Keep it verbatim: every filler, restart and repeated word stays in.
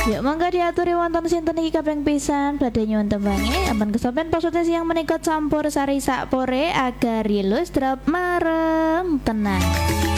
Yuk mangga diaturi wonten sinten iki kaping pisan badhe nyuwun tembange ampun kesampean maksudnya siang menika campur sari sak pore agar rilus drop marem tenang.